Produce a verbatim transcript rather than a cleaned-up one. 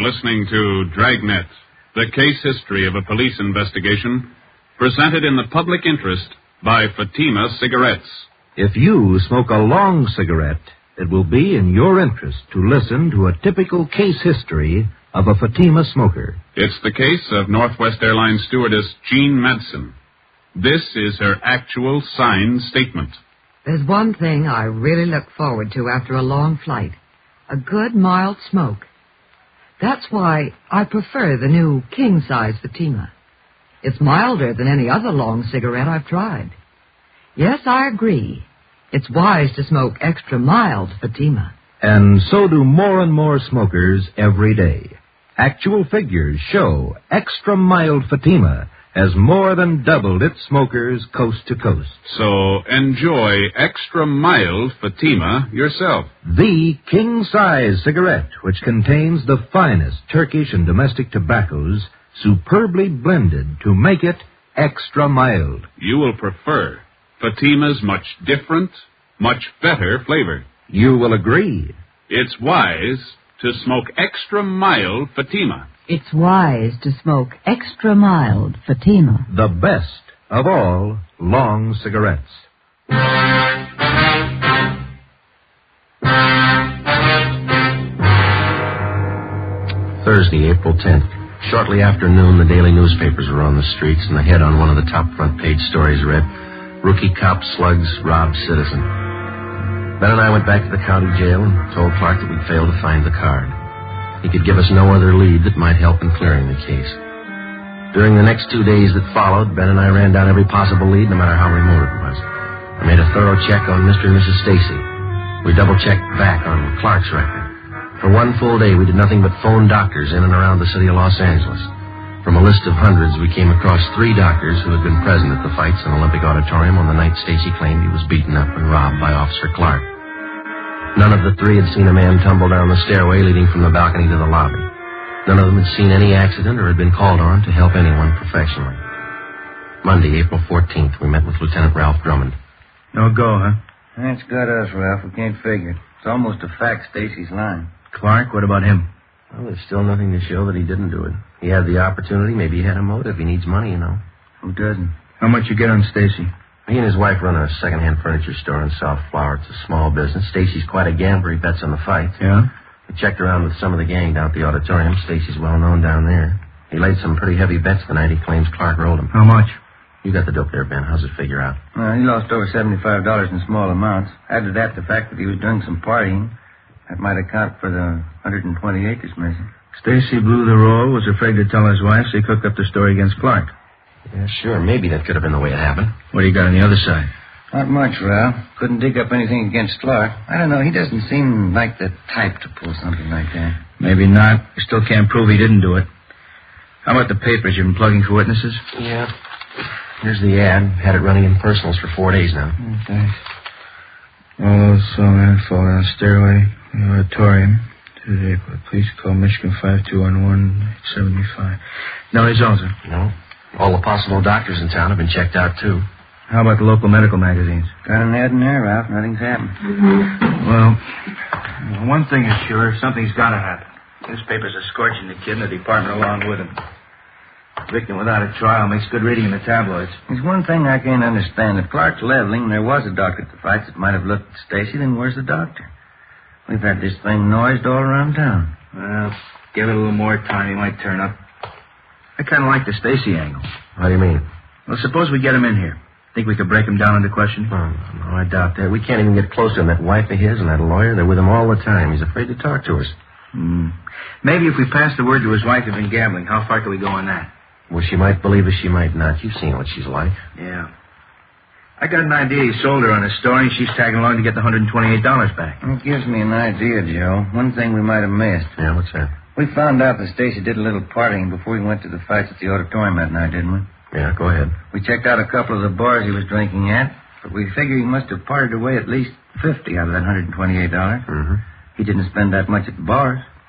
listening to Dragnet, the case history of a police investigation, presented in the public interest by Fatima Cigarettes. If you smoke a long cigarette, it will be in your interest to listen to a typical case history of a Fatima smoker. It's the case of Northwest Airlines stewardess Jean Madsen. This is her actual signed statement. There's one thing I really look forward to after a long flight. A good, mild smoke. That's why I prefer the new king-size Fatima. It's milder than any other long cigarette I've tried. Yes, I agree. It's wise to smoke extra mild Fatima. And so do more and more smokers every day. Actual figures show extra mild Fatima has more than doubled its smokers coast to coast. So enjoy extra mild Fatima yourself. The king-size cigarette, which contains the finest Turkish and domestic tobaccos, superbly blended to make it extra mild. You will prefer Fatima's much different, much better flavor. You will agree. It's wise to smoke extra mild Fatima. It's wise to smoke extra mild Fatima. The best of all long cigarettes. Thursday, April tenth. Shortly after noon, the daily newspapers were on the streets, and the head on one of the top front page stories read, "Rookie cop slugs robbed citizen." Ben and I went back to the county jail and told Clark that we'd failed to find the card. He could give us no other lead that might help in clearing the case. During the next two days that followed, Ben and I ran down every possible lead, no matter how remote it was. I made a thorough check on Mister and Missus Stacy. We double-checked back on Clark's record. For one full day, we did nothing but phone doctors in and around the city of Los Angeles. From a list of hundreds, we came across three doctors who had been present at the fights in Olympic Auditorium on the night Stacy claimed he was beaten up and robbed by Officer Clark. None of the three had seen a man tumble down the stairway leading from the balcony to the lobby. None of them had seen any accident or had been called on to help anyone professionally. Monday, April fourteenth, we met with Lieutenant Ralph Drummond. No go, huh? That's got us, Ralph. We can't figure it. It's almost a fact Stacy's lying. Clark, what about him? Well, there's still nothing to show that he didn't do it. He had the opportunity. Maybe he had a motive. He needs money, you know. Who doesn't? How much you get on Stacy? He and his wife run a second-hand furniture store in South Flower. It's a small business. Stacy's quite a gambler. He bets on the fights. Yeah? We checked around with some of the gang down at the auditorium. Stacy's well-known down there. He laid some pretty heavy bets the night he claims Clark rolled him. How much? You got the dope there, Ben. How's it figure out? Well, he lost over seventy-five dollars in small amounts. Add to that the fact that he was doing some partying. That might account for the one hundred twenty acres missing. Stacy blew the roll, was afraid to tell his wife, so he cooked up the story against Clark. Yeah, sure. Maybe that could have been the way it happened. What do you got on the other side? Not much, Ralph. Couldn't dig up anything against Clark. I don't know. He doesn't seem like the type to pull something like that. Maybe not. We still can't prove he didn't do it. How about the papers? You've been plugging for witnesses? Yeah. Here's the ad. Had it running in personals for four days now. Oh, thanks. All saw man fall down stairway in the auditorium. Today, please call Michigan five two one one eight seven five. No results, huh? No. All the possible doctors in town have been checked out, too. How about the local medical magazines? Got an ad in there, Ralph. Nothing's happened. Well, one thing is sure. Something's got to happen. Newspapers are scorching the kid and the department along with him. Victim without a trial makes good reading in the tabloids. There's one thing I can't understand. If Clark's leveling and there was a doctor at the fights that might have looked at Stacy, then where's the doctor? We've had this thing noised all around town. Well, give it a little more time, he might turn up. I kind of like the Stacy angle. How do you mean? Well, suppose we get him in here. Think we could break him down into questioning? Oh, no, I doubt that. We can't even get close to him. That wife of his and that lawyer, they're with him all the time. He's afraid to talk to us. Hmm. Maybe if we pass the word to his wife he'd been gambling, how far can we go on that? Well, she might believe us, she might not. You've seen what she's like. Yeah. I got an idea he sold her on a story, and she's tagging along to get the one hundred twenty-eight dollars back. It gives me an idea, Joe. One thing we might have missed. Yeah, what's that? We found out that Stacy did a little partying before he went to the fights at the auditorium that night, didn't we? Yeah, go ahead. We checked out a couple of the bars he was drinking at, but we figure he must have partied away at least fifty out of that one hundred twenty-eight dollars. Mm-hmm. He didn't spend that much at the bars.